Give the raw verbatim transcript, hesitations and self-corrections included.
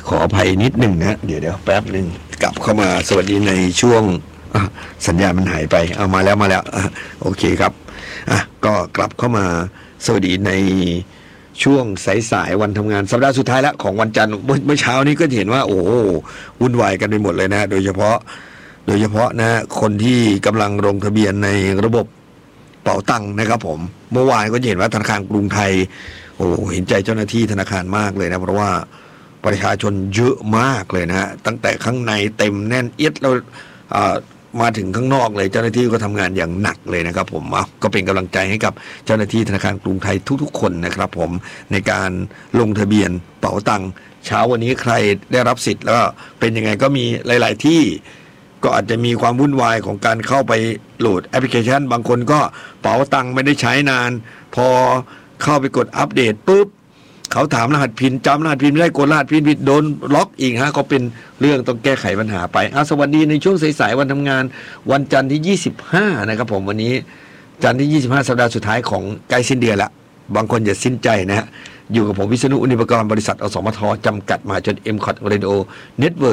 ขออภัยนิดหนึ่งนะเดี๋ยวเดี๋ยวแป๊บหนึ่งกลับเข้ามาสวัสดีในช่วงสัญญาณมันหายไปเอามาแล้วมาแล้วโอเคครับอ่ะก็กลับเข้ามาสวัสดีในช่วงสายๆวันทำงานสัปดาห์สุดท้ายแล้วของวันจันทร์เมื่อเช้านี้ก็เห็นว่าโอ้วุ่นวายกันไปหมดเลยนะโดยเฉพาะโดยเฉพาะนะคนที่กำลังลงทะเบียนในระบบเป๋าตังค์นะครับผมเมื่อวานก็เห็นว่าธนาคารกรุงไทยโอ้เห็นใจเจ้าหน้าที่ธนาคารมากเลยนะเพราะว่าประชาชนเยอะมากเลยนะฮะตั้งแต่ข้างในเต็มแน่นเอียดเรามาถึงข้างนอกเลยเจ้าหน้าที่ก็ทำงานอย่างหนักเลยนะครับผมก็เป็นกำลังใจให้กับเจ้าหน้าที่ธนาคารกรุงไทยทุกๆคนนะครับผมในการลงทะเบียนเป๋าตังค์เช้าวันนี้ใครได้รับสิทธิ์แล้วเป็นยังไงก็มีหลายๆที่ก็อาจจะมีความวุ่นวายของการเข้าไปโหลดแอปพลิเคชันบางคนก็เป๋าตังค์ไม่ได้ใช้นานพอเข้าไปกดอัปเดตปุ๊บเขาถามรหัสพินจำรหัสพินไม่ได้กดรหัสพินผิดโดนล็อกอีกฮะก็เป็นเรื่องต้องแก้ไขปัญหาไปอ่ะสวัสดีในช่วงสายๆวันทำงานวันจันทร์ที่ยี่สิบห้านะครับผมวันนี้จันทร์ที่ยี่สิบห้าสัปดาห์สุดท้ายของใกล้สิ้นเดือนละบางคนอย่าสิ้นใจนะฮะอยู่กับผมวิษณุอุณิปกรณ์บริษัทอสมทจำกัดมาจน เอ็ม คอท Radio Network